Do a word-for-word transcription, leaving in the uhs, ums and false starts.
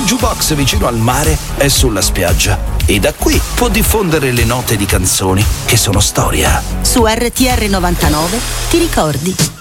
jukebox vicino al mare è sulla spiaggia e da qui può diffondere le note di canzoni che sono storia. Su R T R novantanove ti ricordi.